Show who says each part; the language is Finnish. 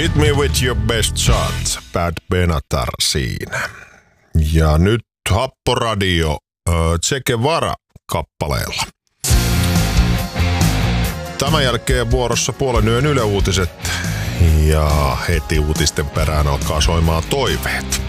Speaker 1: Hit me with your best shot, Bad Benatar siinä. Ja nyt Happoradio Che Guevara-kappaleella. Tämän jälkeen vuorossa puolen yön Yle Uutiset ja heti uutisten perään alkaa soimaan toiveet.